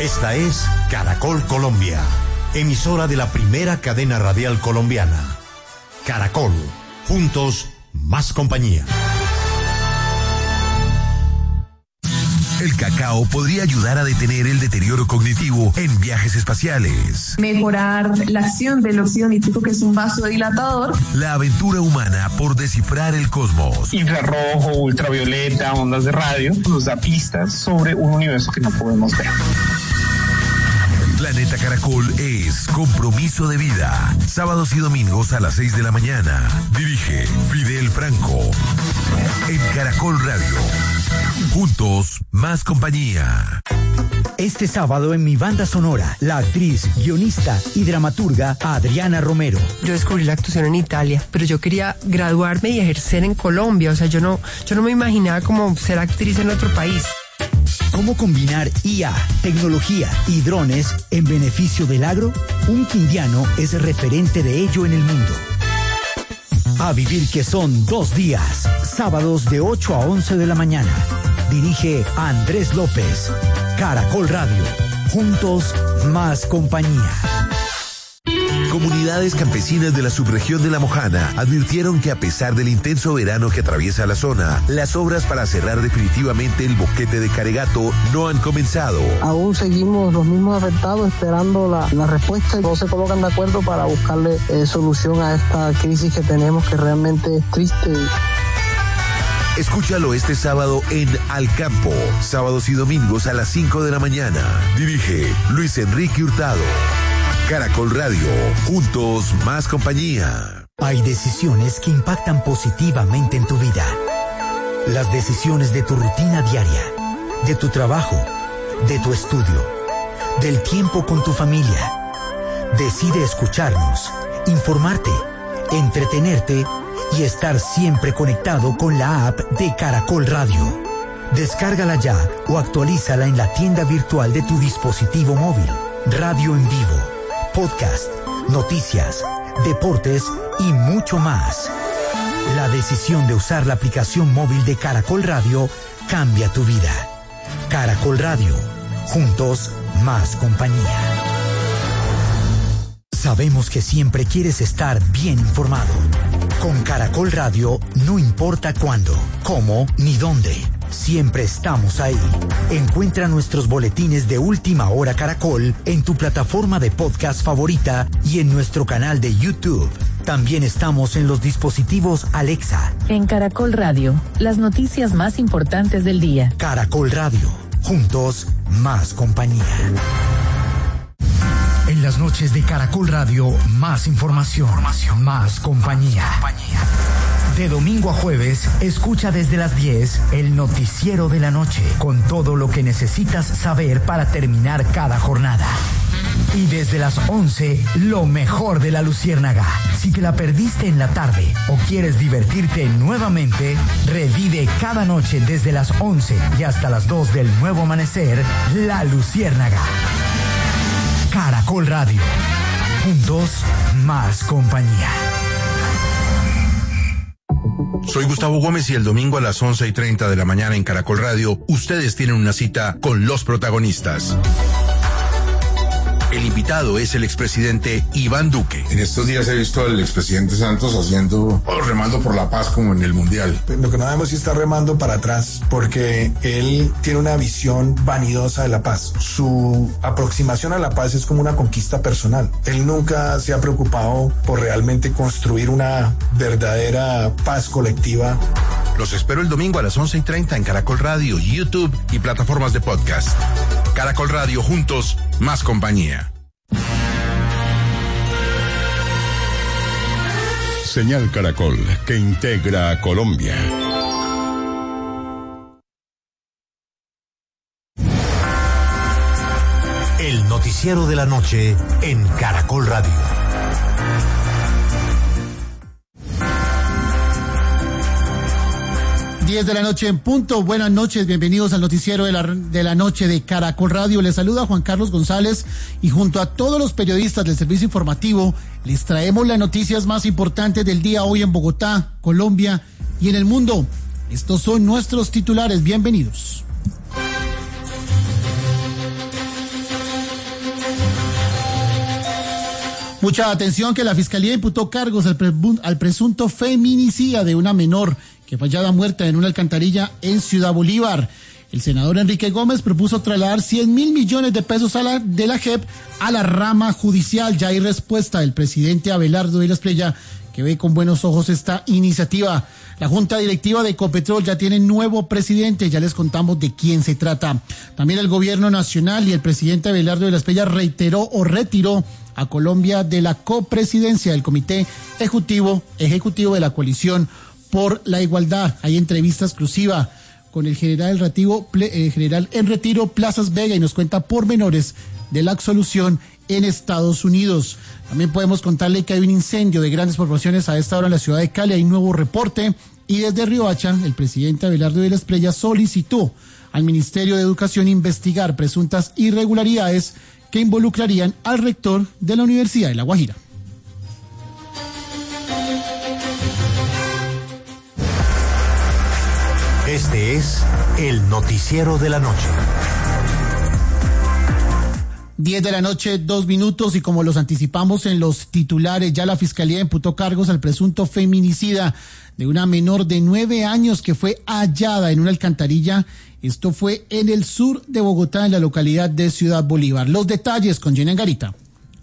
Esta es Caracol Colombia, emisora de la primera cadena radial colombiana. Caracol, juntos, más compañía. El cacao podría ayudar a detener el deterioro cognitivo en viajes espaciales. Mejorar la acción del óxido nítrico, que es un vasodilatador. La aventura humana por descifrar el cosmos. Infrarrojo, ultravioleta, ondas de radio, nos da pistas sobre un universo que no podemos ver. Planeta Caracol es compromiso de vida. Sábados y domingos a las 6 de la mañana. Dirige Fidel Franco. En Caracol Radio. Juntos, más compañía. Este sábado en mi banda sonora, la actriz, guionista y dramaturga Adriana Romero. Yo descubrí la actuación en Italia, pero yo quería graduarme y ejercer en Colombia. O sea, yo no me imaginaba como ser actriz en otro país. ¿Cómo combinar IA, tecnología y drones en beneficio del agro? Un quindiano es referente de ello en el mundo. A vivir que son 2 días, sábados de 8 a 11 de la mañana. Dirige Andrés López. Caracol Radio. Juntos, más compañía. Comunidades campesinas de la subregión de La Mojana advirtieron que a pesar del intenso verano que atraviesa la zona, las obras para cerrar definitivamente el boquete de Caregato no han comenzado. Aún seguimos los mismos afectados esperando la respuesta y no se colocan de acuerdo para buscarle solución a esta crisis que tenemos, que realmente es triste. Escúchalo este sábado en Al Campo, sábados y domingos a las 5 de la mañana. Dirige Luis Enrique Hurtado. Caracol Radio, juntos, más compañía. Hay decisiones que impactan positivamente en tu vida. Las decisiones de tu rutina diaria, de tu trabajo, de tu estudio, del tiempo con tu familia. Decide escucharnos, informarte, entretenerte y estar siempre conectado con la app de Caracol Radio. Descárgala ya o actualízala en la tienda virtual de tu dispositivo móvil. Radio en vivo, podcast, noticias, deportes y mucho más. La decisión de usar la aplicación móvil de Caracol Radio cambia tu vida. Caracol Radio, juntos, más compañía. Sabemos que siempre quieres estar bien informado. Con Caracol Radio no importa cuándo, cómo ni dónde. Siempre estamos ahí. Encuentra nuestros boletines de Última Hora Caracol en tu plataforma de podcast favorita y en nuestro canal de YouTube. También estamos en los dispositivos Alexa. En Caracol Radio, las noticias más importantes del día. Caracol Radio, juntos, más compañía. En las noches de Caracol Radio, más información, más compañía. De domingo a jueves, escucha desde las 10 el noticiero de la noche, con todo lo que necesitas saber para terminar cada jornada. Y desde las 11, lo mejor de La Luciérnaga. Si te la perdiste en la tarde o quieres divertirte nuevamente, revive cada noche desde las 11 y hasta las 2 del nuevo amanecer, La Luciérnaga. Caracol Radio. Juntos, más compañía. Soy Gustavo Gómez y el domingo a las 11:30 de la mañana en Caracol Radio, ustedes tienen una cita con los protagonistas. El invitado es el expresidente Iván Duque. En estos días he visto al expresidente Santos remando por la paz como en el Mundial. Lo que no sabemos es si está remando para atrás, porque él tiene una visión vanidosa de la paz. Su aproximación a la paz es como una conquista personal. Él nunca se ha preocupado por realmente construir una verdadera paz colectiva. Los espero el domingo a las 11:30 en Caracol Radio, YouTube y plataformas de podcast. Caracol Radio, juntos, más compañía. Señal Caracol, que integra a Colombia. El noticiero de la noche en Caracol Radio. 10 de la noche en punto. Buenas noches, bienvenidos al noticiero de la noche de Caracol Radio. Les saluda Juan Carlos González y junto a todos los periodistas del servicio informativo les traemos las noticias más importantes del día hoy en Bogotá, Colombia y en el mundo. Estos son nuestros titulares, bienvenidos. Mucha atención que la Fiscalía imputó cargos al presunto feminicida de una menor que fue hallada muerta en una alcantarilla en Ciudad Bolívar. El senador Enrique Gómez propuso trasladar 100.000 millones de pesos de la JEP a la rama judicial. Ya hay respuesta del presidente Abelardo de la Espriella, que ve con buenos ojos esta iniciativa. La Junta Directiva de Ecopetrol ya tiene nuevo presidente, ya les contamos de quién se trata. También el gobierno nacional y el presidente Abelardo de la Espriella retiró a Colombia de la copresidencia del Comité Ejecutivo de la Coalición por la Igualdad. Hay entrevista exclusiva con el general en retiro Plazas Vega y nos cuenta pormenores de la absolución en Estados Unidos. También podemos contarle que hay un incendio de grandes proporciones a esta hora en la ciudad de Cali. Hay un nuevo reporte y desde Riohacha el presidente Abelardo de la Espriella solicitó al Ministerio de Educación investigar presuntas irregularidades que involucrarían al rector de la Universidad de La Guajira. Este es el noticiero de la noche. 10 de la noche, 2 minutos, y como los anticipamos en los titulares, ya la Fiscalía imputó cargos al presunto feminicida de una menor de 9 años que fue hallada en una alcantarilla. Esto fue en el sur de Bogotá, en la localidad de Ciudad Bolívar. Los detalles con Jenny Angarita.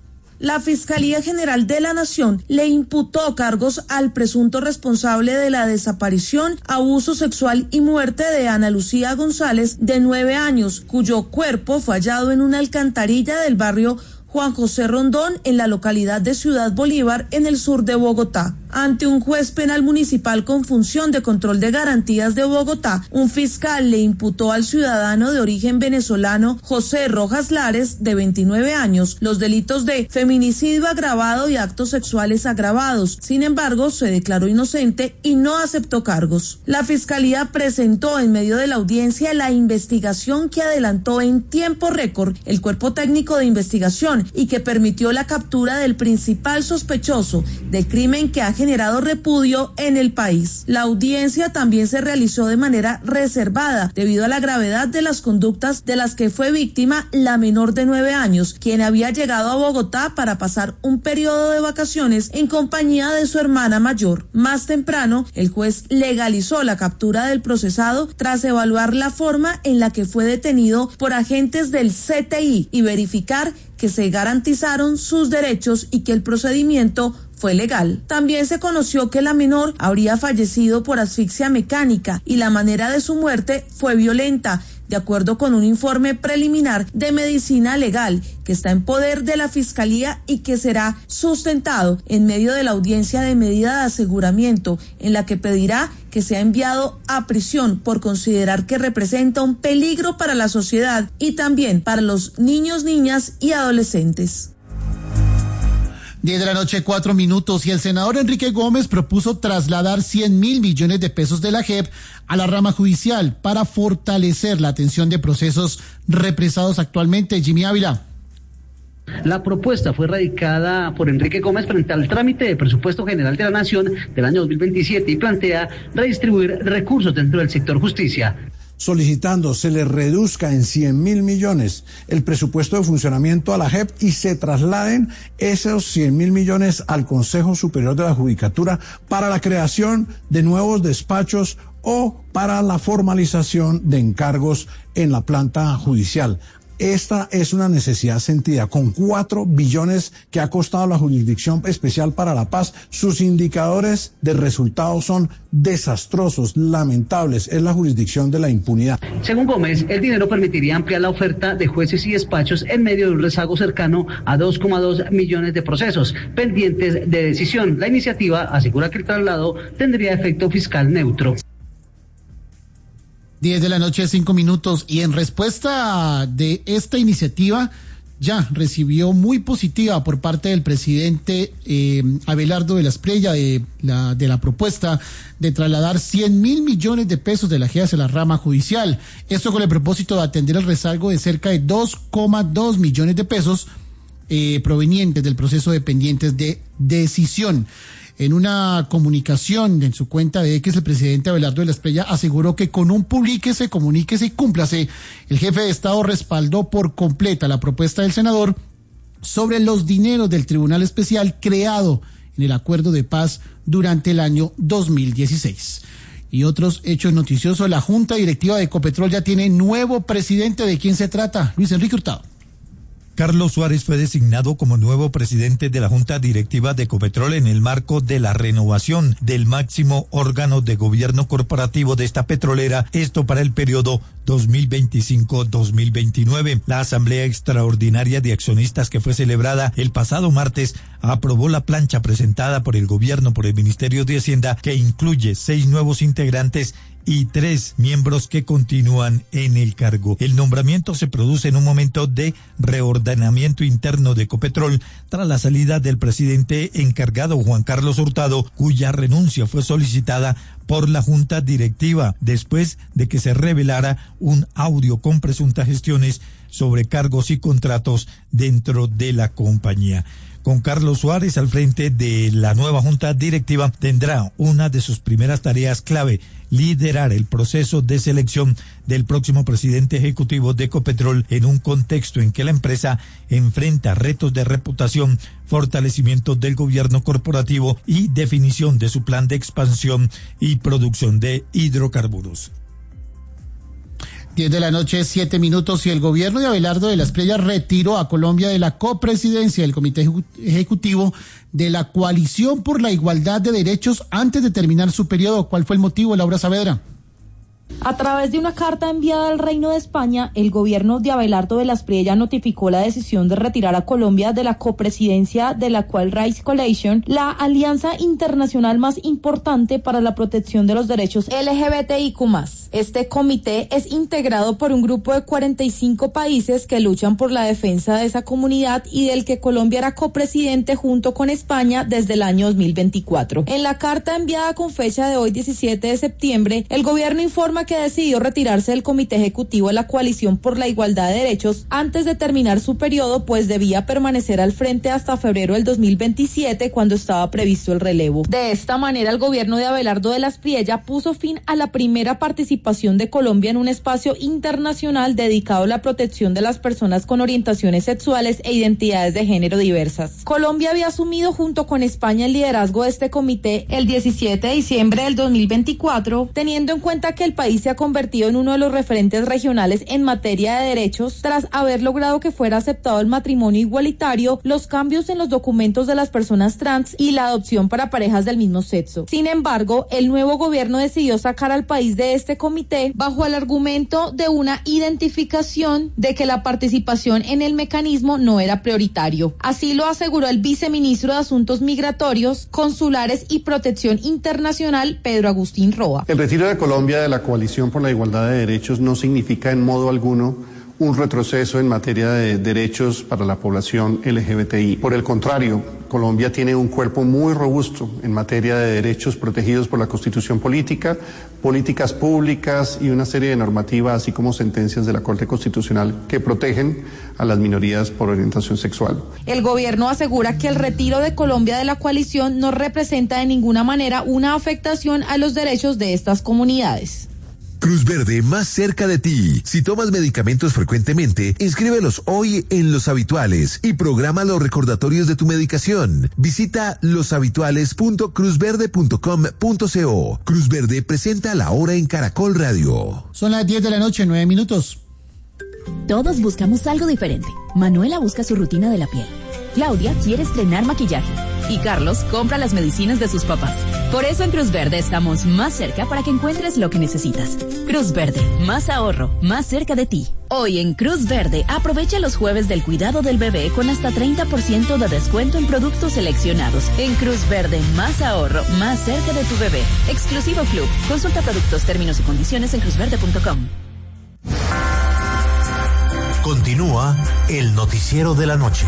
La Fiscalía General de la Nación le imputó cargos al presunto responsable de la desaparición, abuso sexual y muerte de Ana Lucía González, de 9 años, cuyo cuerpo fue hallado en una alcantarilla del barrio Juan José Rondón, en la localidad de Ciudad Bolívar, en el sur de Bogotá. Ante un juez penal municipal con función de control de garantías de Bogotá, un fiscal le imputó al ciudadano de origen venezolano José Rojas Lares, de 29 años, los delitos de feminicidio agravado y actos sexuales agravados. Sin embargo, se declaró inocente y no aceptó cargos. La fiscalía presentó en medio de la audiencia la investigación que adelantó en tiempo récord el cuerpo técnico de investigación y que permitió la captura del principal sospechoso del crimen que ha generado repudio en el país. La audiencia también se realizó de manera reservada debido a la gravedad de las conductas de las que fue víctima la menor de 9 años, quien había llegado a Bogotá para pasar un periodo de vacaciones en compañía de su hermana mayor. Más temprano, el juez legalizó la captura del procesado tras evaluar la forma en la que fue detenido por agentes del CTI y verificar que se garantizaron sus derechos y que el procedimiento fue legal. También se conoció que la menor habría fallecido por asfixia mecánica y la manera de su muerte fue violenta, de acuerdo con un informe preliminar de medicina legal que está en poder de la Fiscalía y que será sustentado en medio de la audiencia de medida de aseguramiento, en la que pedirá que sea enviado a prisión por considerar que representa un peligro para la sociedad y también para los niños, niñas y adolescentes. 10 de la noche, 4 minutos, y el senador Enrique Gómez propuso trasladar 100.000 millones de pesos de la JEP a la rama judicial para fortalecer la atención de procesos represados actualmente. Jimmy Ávila. La propuesta fue radicada por Enrique Gómez frente al trámite de presupuesto general de la Nación del año 2027 y plantea redistribuir recursos dentro del sector justicia, solicitando se le reduzca en 100.000 millones el presupuesto de funcionamiento a la JEP y se trasladen esos 100.000 millones al Consejo Superior de la Judicatura para la creación de nuevos despachos o para la formalización de encargos en la planta judicial. Esta es una necesidad sentida. Con 4 billones que ha costado la Jurisdicción Especial para la Paz, sus indicadores de resultados son desastrosos, lamentables. Es la jurisdicción de la impunidad. Según Gómez, el dinero permitiría ampliar la oferta de jueces y despachos en medio de un rezago cercano a 2,2 millones de procesos pendientes de decisión. La iniciativa asegura que el traslado tendría efecto fiscal neutro. 10 de la noche, 5 minutos, y en respuesta de esta iniciativa ya recibió muy positiva por parte del presidente Abelardo de la Espriella de la propuesta de trasladar 100.000 millones de pesos de la JEP hacia la rama judicial. Esto con el propósito de atender el rezago de cerca de 2,2 millones de pesos provenientes del proceso de pendientes de decisión. En una comunicación en su cuenta de X, el presidente Abelardo de la Espriella aseguró que con un publíquese, comuníquese y cúmplase, el jefe de Estado respaldó por completa la propuesta del senador sobre los dineros del Tribunal Especial creado en el acuerdo de paz durante el año 2016. Y otros hechos noticiosos, la Junta Directiva de Ecopetrol ya tiene nuevo presidente. ¿De quién se trata? Luis Enrique Hurtado. Carlos Suárez fue designado como nuevo presidente de la Junta Directiva de Ecopetrol en el marco de la renovación del máximo órgano de gobierno corporativo de esta petrolera, esto para el periodo 2025-2029. La Asamblea Extraordinaria de Accionistas, que fue celebrada el pasado martes, aprobó la plancha presentada por el gobierno por el Ministerio de Hacienda, que incluye 6 nuevos integrantes y 3 miembros que continúan en el cargo. El nombramiento se produce en un momento de reordenamiento interno de Ecopetrol tras la salida del presidente encargado Juan Carlos Hurtado, cuya renuncia fue solicitada por la Junta Directiva después de que se revelara un audio con presuntas gestiones sobre cargos y contratos dentro de la compañía. Con Carlos Suárez al frente de la nueva Junta Directiva, tendrá una de sus primeras tareas clave: liderar el proceso de selección del próximo presidente ejecutivo de Ecopetrol en un contexto en que la empresa enfrenta retos de reputación, fortalecimiento del gobierno corporativo y definición de su plan de expansión y producción de hidrocarburos. 10 de la noche, 7 minutos, y el gobierno de Abelardo de las Preyas retiró a Colombia de la copresidencia del Comité Ejecutivo de la Coalición por la Igualdad de Derechos antes de terminar su periodo. ¿Cuál fue el motivo, Laura Saavedra? A través de una carta enviada al Reino de España, el gobierno de Abelardo de las Preyas notificó la decisión de retirar a Colombia de la copresidencia de la Equal Rights Coalition, la alianza internacional más importante para la protección de los derechos LGBTIQ+. Este comité es integrado por un grupo de 45 países que luchan por la defensa de esa comunidad y del que Colombia era copresidente junto con España desde el año 2024. En la carta enviada con fecha de hoy, 17 de septiembre, el gobierno informa que decidió retirarse del Comité Ejecutivo de la Coalición por la Igualdad de Derechos antes de terminar su periodo, pues debía permanecer al frente hasta febrero del 2027, cuando estaba previsto el relevo. De esta manera, el gobierno de Abelardo de las Preyas puso fin a la primera participación de Colombia en un espacio internacional dedicado a la protección de las personas con orientaciones sexuales e identidades de género diversas. Colombia había asumido junto con España el liderazgo de este comité el 17 de diciembre del 2024, teniendo en cuenta que el país se ha convertido en uno de los referentes regionales en materia de derechos tras haber logrado que fuera aceptado el matrimonio igualitario, los cambios en los documentos de las personas trans y la adopción para parejas del mismo sexo. Sin embargo, el nuevo gobierno decidió sacar al país de este comité bajo el argumento de una identificación de que la participación en el mecanismo no era prioritario. Así lo aseguró el viceministro de Asuntos Migratorios, Consulares y Protección Internacional, Pedro Agustín Roa. El retiro de Colombia de la Coalición por la Igualdad de Derechos no significa en modo alguno un retroceso en materia de derechos para la población LGBTI. Por el contrario, Colombia tiene un cuerpo muy robusto en materia de derechos protegidos por la Constitución política, políticas públicas y una serie de normativas, así como sentencias de la Corte Constitucional que protegen a las minorías por orientación sexual. El gobierno asegura que el retiro de Colombia de la coalición no representa de ninguna manera una afectación a los derechos de estas comunidades. Cruz Verde, más cerca de ti. Si tomas medicamentos frecuentemente, inscríbelos hoy en Los Habituales y programa los recordatorios de tu medicación. Visita loshabituales.cruzverde.com.co. Cruz Verde presenta La Hora en Caracol Radio. Son las 10 de la noche, 9 minutos. Todos buscamos algo diferente. Manuela busca su rutina de la piel. Claudia quiere estrenar maquillaje. Y Carlos compra las medicinas de sus papás. Por eso en Cruz Verde estamos más cerca para que encuentres lo que necesitas. Cruz Verde, más ahorro, más cerca de ti. Hoy en Cruz Verde, aprovecha los jueves del cuidado del bebé con hasta 30% de descuento en productos seleccionados. En Cruz Verde, más ahorro, más cerca de tu bebé. Exclusivo Club. Consulta productos, términos y condiciones en cruzverde.com. Continúa el noticiero de la noche.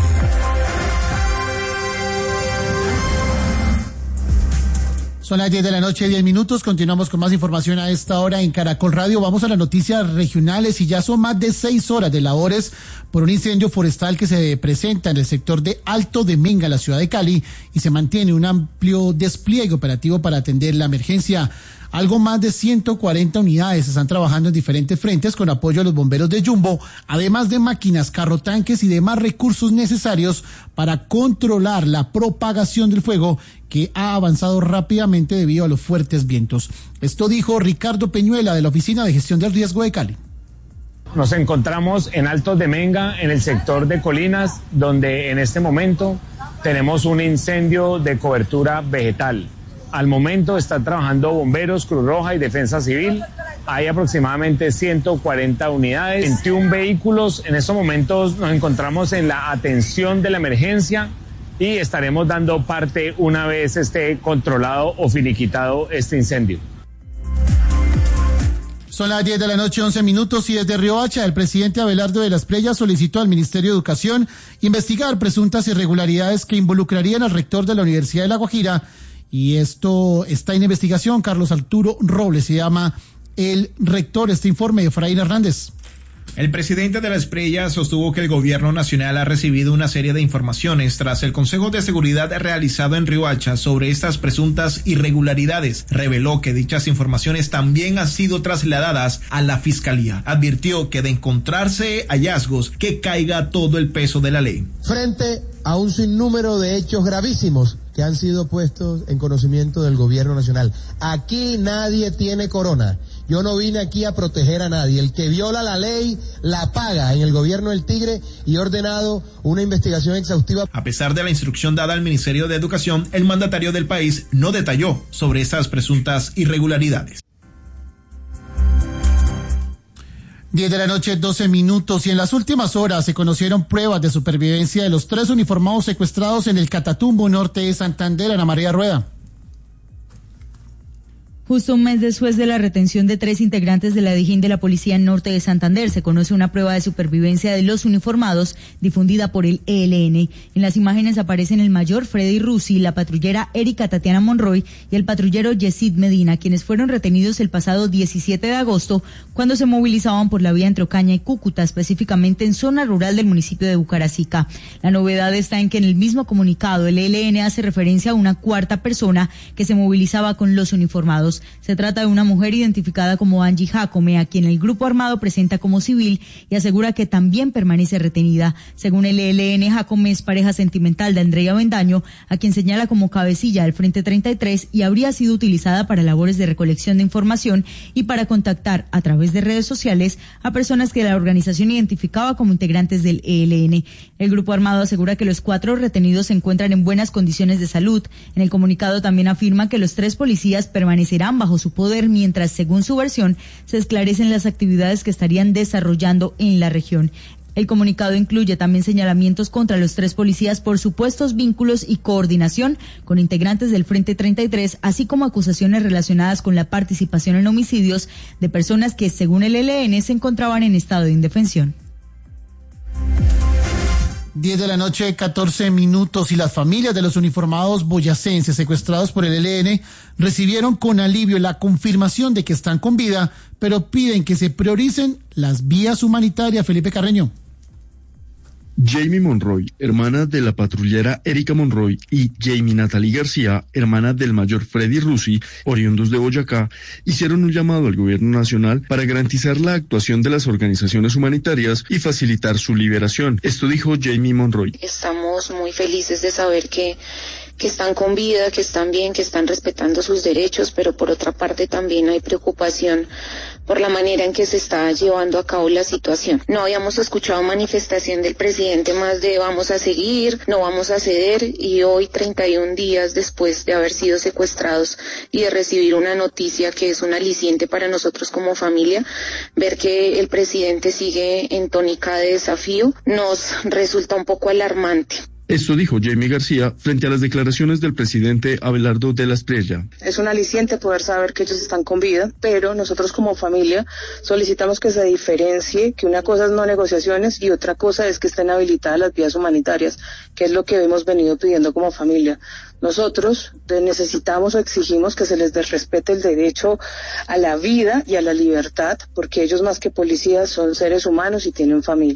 Son las 10 de la noche, 10 minutos. Continuamos con más información a esta hora en Caracol Radio. Vamos a las noticias regionales y ya son más de 6 horas de labores por un incendio forestal que se presenta en el sector de Alto de Menga, la ciudad de Cali, y se mantiene un amplio despliegue operativo para atender la emergencia. Algo más de 140 unidades están trabajando en diferentes frentes con apoyo a los bomberos de Jumbo, además de máquinas, carrotanques y demás recursos necesarios para controlar la propagación del fuego que ha avanzado rápidamente debido a los fuertes vientos. Esto dijo Ricardo Peñuela de la Oficina de Gestión del Riesgo de Cali. Nos encontramos en Altos de Menga, en el sector de Colinas, donde en este momento tenemos un incendio de cobertura vegetal. Al momento están trabajando bomberos, Cruz Roja y Defensa Civil. Hay aproximadamente 140 unidades, 21 vehículos. En estos momentos nos encontramos en la atención de la emergencia y estaremos dando parte una vez esté controlado o finiquitado este incendio. Son las 10 de la noche, 11 minutos, y desde Riohacha, el presidente Abelardo de las Preyas solicitó al Ministerio de Educación investigar presuntas irregularidades que involucrarían al rector de la Universidad de La Guajira, y esto está en investigación. Carlos Arturo Robles se llama el rector. Este informe de Efraín Hernández. El presidente de las Preyas sostuvo que el gobierno nacional ha recibido una serie de informaciones tras el Consejo de Seguridad realizado en Riohacha sobre estas presuntas irregularidades. Reveló que dichas informaciones también han sido trasladadas a la Fiscalía. Advirtió que de encontrarse hallazgos, que caiga todo el peso de la ley. Frente a un sinnúmero de hechos gravísimos que han sido puestos en conocimiento del gobierno nacional. Aquí nadie tiene corona. Yo no vine aquí a proteger a nadie. El que viola la ley la paga en el gobierno del Tigre, y he ordenado una investigación exhaustiva. A pesar de la instrucción dada al Ministerio de Educación, el mandatario del país no detalló sobre estas presuntas irregularidades. 10 de la noche, 12 minutos, y en las últimas horas se conocieron pruebas de supervivencia de los 3 uniformados secuestrados en el Catatumbo norte de Santander. Ana María Rueda. Justo un mes después de la retención de 3 integrantes de la Dijín de la Policía Norte de Santander, se conoce una prueba de supervivencia de los uniformados difundida por el ELN. En las imágenes aparecen el mayor Freddy Rusi, la patrullera Erika Tatiana Monroy y el patrullero Yesid Medina, quienes fueron retenidos el pasado 17 de agosto cuando se movilizaban por la vía entre Ocaña y Cúcuta, específicamente en zona rural del municipio de Bucaracica. La novedad está en que en el mismo comunicado el ELN hace referencia a una cuarta persona que se movilizaba con los uniformados. Se trata de una mujer identificada como Angie Jacome, a quien el grupo armado presenta como civil y asegura que también permanece retenida. Según el ELN, Jacome es pareja sentimental de Andrea Bendaño, a quien señala como cabecilla del Frente 33, y habría sido utilizada para labores de recolección de información y para contactar a través de redes sociales a personas que la organización identificaba como integrantes del ELN. El grupo armado asegura que los 4 retenidos se encuentran en buenas condiciones de salud. En el comunicado también afirma que los 3 policías permanecerán bajo su poder mientras, según su versión, se esclarecen las actividades que estarían desarrollando en la región. El comunicado incluye también señalamientos contra los 3 policías por supuestos vínculos y coordinación con integrantes del Frente 33, así como acusaciones relacionadas con la participación en homicidios de personas que, según el ELN, se encontraban en estado de indefensión. 10 de la noche, 14 minutos, y las familias de los uniformados boyacenses secuestrados por el ELN recibieron con alivio la confirmación de que están con vida, pero piden que se prioricen las vías humanitarias. Felipe Carreño. Jamie Monroy, hermana de la patrullera Erika Monroy, y Jamie Natalie García, hermana del mayor Freddy Rusi, oriundos de Boyacá, hicieron un llamado al gobierno nacional para garantizar la actuación de las organizaciones humanitarias y facilitar su liberación. Esto dijo Jamie Monroy. Estamos muy felices de saber que están con vida, que están bien, que están respetando sus derechos, pero por otra parte también hay preocupación por la manera en que se está llevando a cabo la situación. No habíamos escuchado manifestación del presidente más de vamos a seguir, no vamos a ceder, y hoy, 31 días después de haber sido secuestrados y de recibir una noticia que es un aliciente para nosotros como familia, ver que el presidente sigue en tónica de desafío nos resulta un poco alarmante. Esto dijo Jamie García frente a las declaraciones del presidente Abelardo de las Preyas. Es un aliciente poder saber que ellos están con vida, pero nosotros como familia solicitamos que se diferencie, que una cosa es no negociaciones y otra cosa es que estén habilitadas las vías humanitarias, que es lo que hemos venido pidiendo como familia. Nosotros necesitamos o exigimos que se les respete el derecho a la vida y a la libertad, porque ellos más que policías son seres humanos y tienen familias.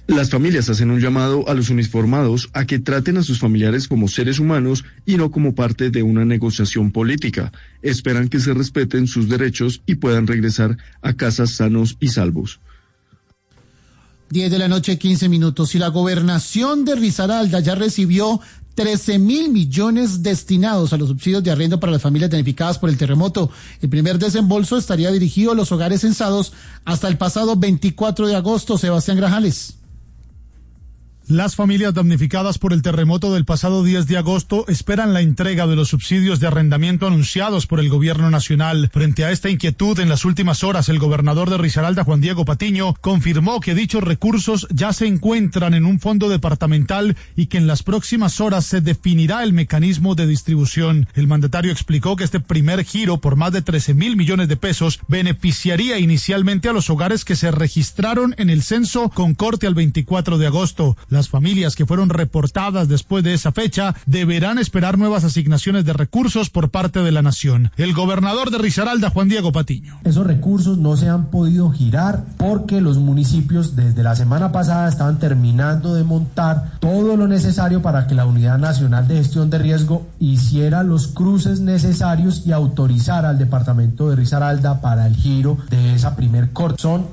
Las familias hacen un llamado a los uniformados a que traten a sus familiares como seres humanos y no como parte de una negociación política. Esperan que se respeten sus derechos y puedan regresar a casas sanos y salvos. 10 de la noche, 15 minutos. Y la gobernación de Risaralda ya recibió 13.000 millones destinados a los subsidios de arriendo para las familias damnificadas por el terremoto. El primer desembolso estaría dirigido a los hogares censados hasta el pasado 24 de agosto. Sebastián Grajales. Las familias damnificadas por el terremoto del pasado 10 de agosto esperan la entrega de los subsidios de arrendamiento anunciados por el gobierno nacional. Frente a esta inquietud, en las últimas horas, el gobernador de Risaralda, Juan Diego Patiño, confirmó que dichos recursos ya se encuentran en un fondo departamental y que en las próximas horas se definirá el mecanismo de distribución. El mandatario explicó que este primer giro por más de 13.000 millones de pesos beneficiaría inicialmente a los hogares que se registraron en el censo con corte al 24 de agosto. Las familias que fueron reportadas después de esa fecha deberán esperar nuevas asignaciones de recursos por parte de la nación. El gobernador de Risaralda, Juan Diego Patiño. Esos recursos no se han podido girar porque los municipios desde la semana pasada estaban terminando de montar todo lo necesario para que la Unidad Nacional de Gestión de Riesgo hiciera los cruces necesarios y autorizara al departamento de Risaralda para el giro de esa primer corte. Son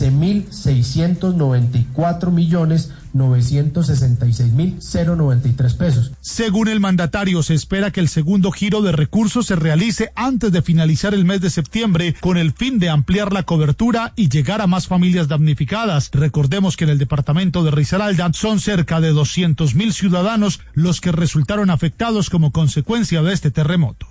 13.694.966.093 pesos. Según el mandatario, se espera que el segundo giro de recursos se realice antes de finalizar el mes de septiembre, con el fin de ampliar la cobertura y llegar a más familias damnificadas. Recordemos que en el departamento de Risaralda son cerca de 200.000 ciudadanos los que resultaron afectados como consecuencia de este terremoto.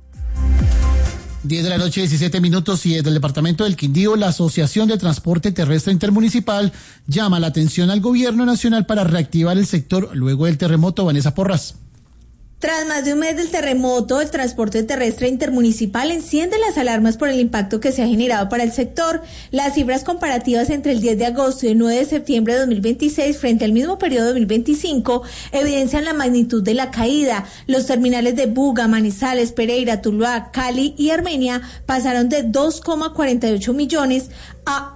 10 de la noche, 17 minutos, y desde el departamento del Quindío, la Asociación de Transporte Terrestre Intermunicipal llama la atención al gobierno nacional para reactivar el sector luego del terremoto. Vanessa Porras. Tras más de un mes del terremoto, el transporte terrestre intermunicipal enciende las alarmas por el impacto que se ha generado para el sector. Las cifras comparativas entre el 10 de agosto y el 9 de septiembre de 2026 frente al mismo periodo de 2025 evidencian la magnitud de la caída. Los terminales de Buga, Manizales, Pereira, Tuluá, Cali y Armenia pasaron de 2,48 millones a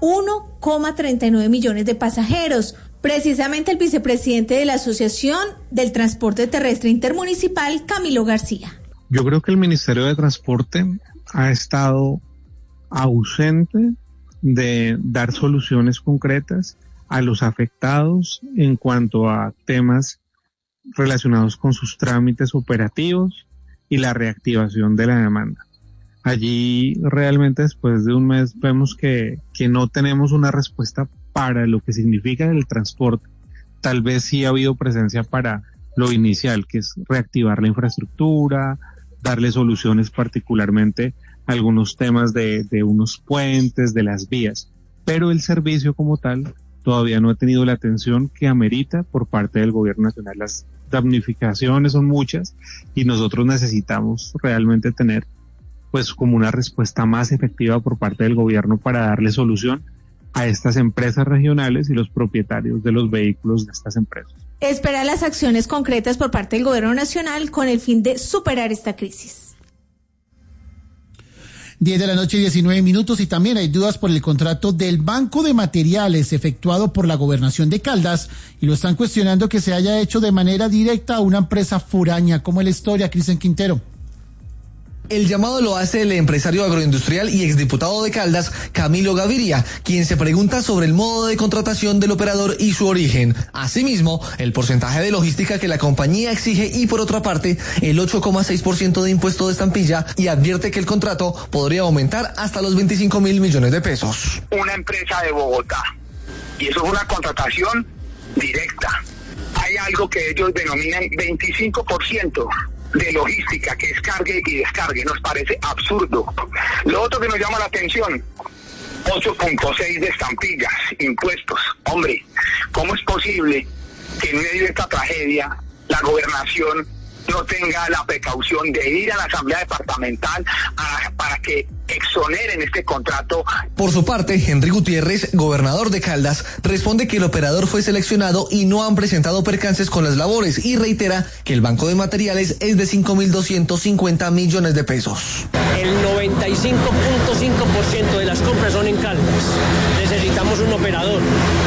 1,39 millones de pasajeros. Precisamente el vicepresidente de la Asociación del Transporte Terrestre Intermunicipal, Camilo García. Yo creo que el Ministerio de Transporte ha estado ausente de dar soluciones concretas a los afectados en cuanto a temas relacionados con sus trámites operativos y la reactivación de la demanda. Allí realmente después de un mes vemos que no tenemos una respuesta para lo que significa el transporte. Tal vez sí ha habido presencia para lo inicial, que es reactivar la infraestructura, darle soluciones particularmente a algunos temas de unos puentes, de las vías, pero el servicio como tal todavía no ha tenido la atención que amerita por parte del gobierno nacional. Las damnificaciones son muchas y nosotros necesitamos realmente tener pues como una respuesta más efectiva por parte del gobierno para darle solución a estas empresas regionales y los propietarios de los vehículos de estas empresas. Espera las acciones concretas por parte del gobierno nacional con el fin de superar esta crisis. 10 de la noche, 19 minutos, y también hay dudas por el contrato del Banco de Materiales efectuado por la Gobernación de Caldas, y lo están cuestionando que se haya hecho de manera directa a una empresa foráneas. ¿Cómo es la historia, Cristian Quintero? El llamado lo hace el empresario agroindustrial y exdiputado de Caldas, Camilo Gaviria, quien se pregunta sobre el modo de contratación del operador y su origen. Asimismo, el porcentaje de logística que la compañía exige y, por otra parte, el 8,6% de impuesto de estampilla, y advierte que el contrato podría aumentar hasta los 25.000 millones de pesos. Una empresa de Bogotá, y eso es una contratación directa. Hay algo que ellos denominan 25%. De logística, que es cargue y descargue. Nos parece absurdo. Lo otro que nos llama la atención, 8.6 de estampillas, impuestos. Hombre, ¿cómo es posible que en medio de esta tragedia la gobernación no tenga la precaución de ir a la Asamblea Departamental para que exoneren este contrato? Por su parte, Henry Gutiérrez, gobernador de Caldas, responde que el operador fue seleccionado y no han presentado percances con las labores, y reitera que el Banco de Materiales es de 5.250 millones de pesos. El 95.5% de las compras son en Caldas. Necesitamos un operador.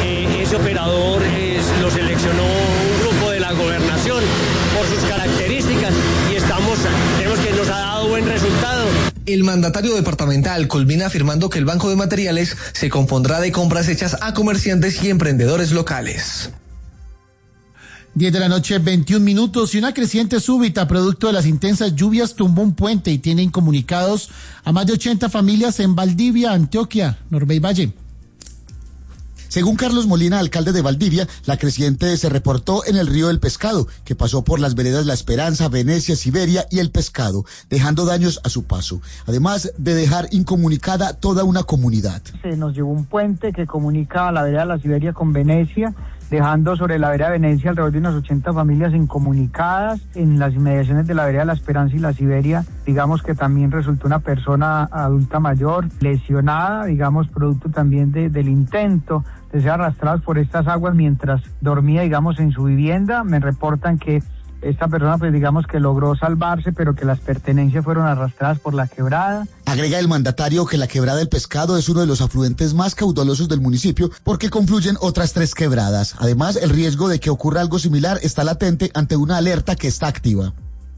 ese operador lo seleccionó un grupo de la gobernación por sus características y creemos que nos ha dado buen resultado. El mandatario departamental culmina afirmando que el banco de materiales se compondrá de compras hechas a comerciantes y emprendedores locales. 10 de la noche, 21 minutos, y una creciente súbita producto de las intensas lluvias tumbó un puente y tiene incomunicados a más de 80 familias en Valdivia, Antioquia. Norbey Valle. Según Carlos Molina, alcalde de Valdivia, la creciente se reportó en el río del Pescado, que pasó por las veredas La Esperanza, Venecia, Siberia y El Pescado, dejando daños a su paso, además de dejar incomunicada toda una comunidad. Se nos llevó un puente que comunica a la vereda La Siberia con Venecia, dejando sobre la vereda Venecia alrededor de unas 80 familias incomunicadas. En las inmediaciones de la vereda La Esperanza y La Siberia, digamos que también resultó una persona adulta mayor lesionada, digamos, producto también del intento de ser arrastrados por estas aguas mientras dormía, digamos, en su vivienda. Me reportan que esta persona, pues digamos que logró salvarse, pero que las pertenencias fueron arrastradas por la quebrada. Agrega el mandatario que la quebrada del Pescado es uno de los afluentes más caudalosos del municipio porque confluyen otras 3 quebradas. Además, el riesgo de que ocurra algo similar está latente ante una alerta que está activa.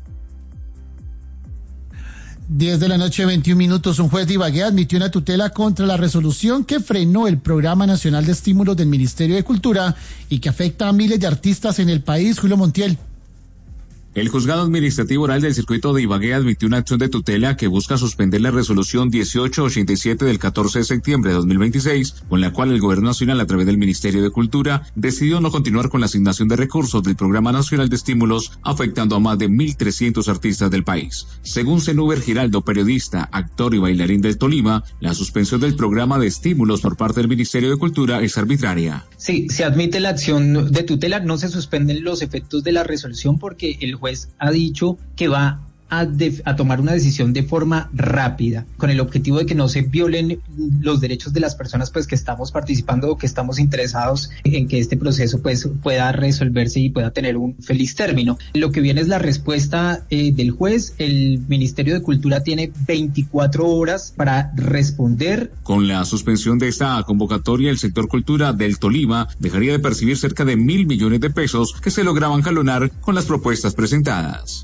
10 de la noche, 21 minutos. Un juez de Ibagué admitió una tutela contra la resolución que frenó el Programa Nacional de Estímulos del Ministerio de Cultura y que afecta a miles de artistas en el país. Julio Montiel. El Juzgado Administrativo Oral del Circuito de Ibagué admitió una acción de tutela que busca suspender la resolución 1887 del 14 de septiembre de 2026, con la cual el Gobierno Nacional, a través del Ministerio de Cultura, decidió no continuar con la asignación de recursos del Programa Nacional de Estímulos, afectando a más de 1.300 artistas del país. Según Zenúber Giraldo, periodista, actor y bailarín del Tolima, la suspensión del programa de estímulos por parte del Ministerio de Cultura es arbitraria. Sí, se admite la acción de tutela, no se suspenden los efectos de la resolución porque el juez ha dicho que va a tomar una decisión de forma rápida, con el objetivo de que no se violen los derechos de las personas pues que estamos participando o que estamos interesados en que este proceso pues pueda resolverse y pueda tener un feliz término. Lo que viene es la respuesta del juez. El Ministerio de Cultura tiene 24 horas para responder. Con la suspensión de esta convocatoria, el sector cultura del Tolima dejaría de percibir cerca de 1.000 millones de pesos que se lograban jalonar con las propuestas presentadas.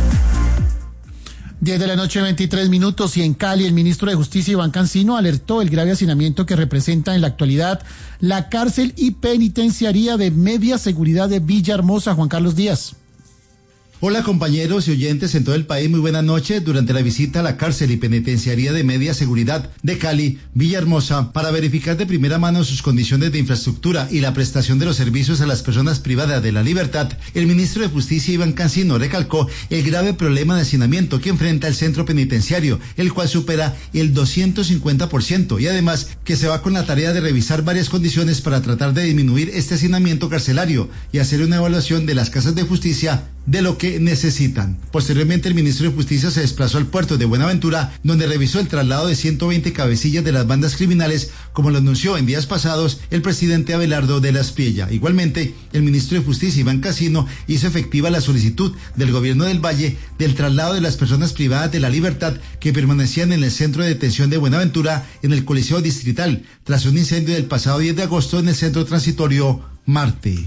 10 de la noche, 23 minutos, y en Cali el ministro de Justicia, Iván Cancino, alertó el grave hacinamiento que representa en la actualidad la cárcel y penitenciaría de media seguridad de Villahermosa. Juan Carlos Díaz. Hola compañeros y oyentes en todo el país, muy buena noche. Durante la visita a la cárcel y penitenciaría de media seguridad de Cali, Villahermosa, para verificar de primera mano sus condiciones de infraestructura y la prestación de los servicios a las personas privadas de la libertad, el ministro de Justicia, Iván Cancino, recalcó el grave problema de hacinamiento que enfrenta el centro penitenciario, el cual supera el 250%, y además que se va con la tarea de revisar varias condiciones para tratar de disminuir este hacinamiento carcelario y hacer una evaluación de las casas de justicia de lo que necesitan. Posteriormente, el ministro de Justicia se desplazó al puerto de Buenaventura, donde revisó el traslado de 120 cabecillas de las bandas criminales, como lo anunció en días pasados el presidente Abelardo de la Espriella. Igualmente, el ministro de Justicia, Iván Cancino, hizo efectiva la solicitud del gobierno del Valle del traslado de las personas privadas de la libertad que permanecían en el centro de detención de Buenaventura en el Coliseo Distrital, tras un incendio del pasado 10 de agosto en el centro transitorio Marte.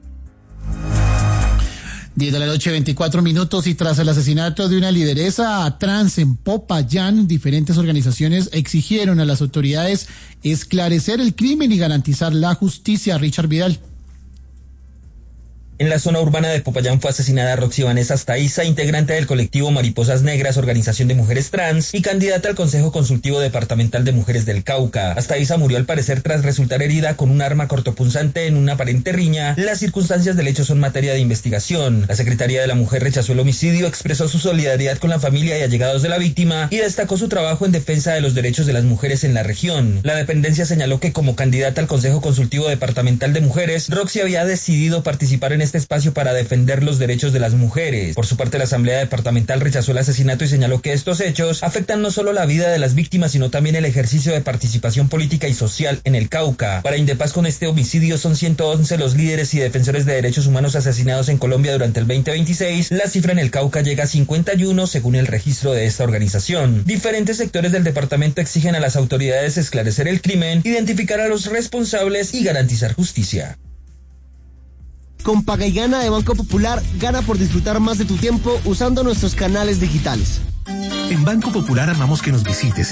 10 de la noche, 24 minutos, y tras el asesinato de una lideresa trans en Popayán, diferentes organizaciones exigieron a las autoridades esclarecer el crimen y garantizar la justicia. Richard Vidal. En la zona urbana de Popayán fue asesinada Roxy Vanessa Astaiza, integrante del colectivo Mariposas Negras, organización de mujeres trans y candidata al Consejo Consultivo Departamental de Mujeres del Cauca. Astaiza murió al parecer tras resultar herida con un arma cortopunzante en una aparente riña. Las circunstancias del hecho son materia de investigación. La Secretaría de la Mujer rechazó el homicidio, expresó su solidaridad con la familia y allegados de la víctima y destacó su trabajo en defensa de los derechos de las mujeres en la región. La dependencia señaló que como candidata al Consejo Consultivo Departamental de Mujeres, Roxy había decidido participar en este espacio para defender los derechos de las mujeres. Por su parte, la Asamblea Departamental rechazó el asesinato y señaló que estos hechos afectan no solo la vida de las víctimas, sino también el ejercicio de participación política y social en el Cauca. Para Indepaz, con este homicidio son 111 los líderes y defensores de derechos humanos asesinados en Colombia durante el 2026. La cifra en el Cauca llega a 51 según el registro de esta organización. Diferentes sectores del departamento exigen a las autoridades esclarecer el crimen, identificar a los responsables y garantizar justicia. Con Paga y Gana de Banco Popular, gana por disfrutar más de tu tiempo usando nuestros canales digitales. En Banco Popular amamos que nos visites